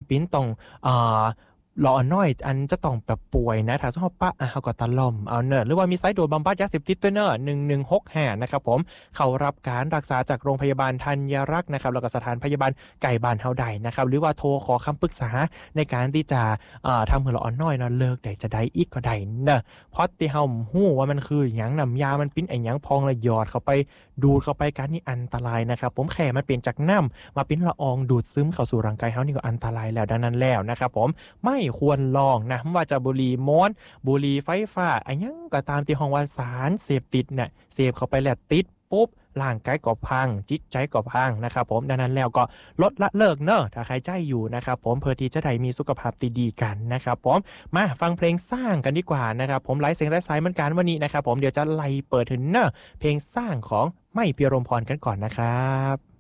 ปิ้นต้องรอน้อยอันจะต้องแบบป่วยนะถ้าสมมติปะเขาก็ตะล่อมเอาเนอะหรือว่ามีไซต์โดนบำบัดยาเสพติดตัวเนอะ1165นะครับผมเขารับการรักษาจากโรงพยาบาลธัญรักษ์นะครับแล้วก็สถานพยาบาลไก่บ้านเฮาใดนะครับหรือว่าโทรขอคำปรึกษาในการที่จะทำให้เราอ่อนน้อยเนาะเลิกได้จะได้อีกก็ได้เนอะเพราะที่เฮาฮู้ว่ามันคือหยังน้ำยามันปิ้นไอ้หยังพองละหยอดเข้าไปดูดเข้าไปการนี่อันตรายนะครับผมแค่มันเป็นจากน้ำมาปิ้นละอองดูดซึมเข้าสู่ร่างกายเฮานี่ก็อันตรายแล้วดังนั้นแล้วนะครับผมไม่ควรลองนะไม่ว่าจะบุหรี่มวนบุหรี่ไฟฟ้าไอ้ยังก็ตามที่ห้องว่าสารเสพติดเนี่ยเสพเข้าไปแล้วติดปุ๊บร่างกายก็พังจิตใจก็พังนะครับผมดังนั้นแล้วก็ลดละเลิกเนอะถ้าใครใจอยู่นะครับผมเพื่อที่จะได้มีสุขภาพดีๆกันนะครับผมมาฟังเพลงสร้างกันดีกว่านะครับผมไลฟ์เสียงไร้สายเหมือนกันวันนี้นะครับผมเดี๋ยวจะไล่เปิดถึงเนอะเพลงสร้างของไม่พิรมพรกันก่อนนะครับ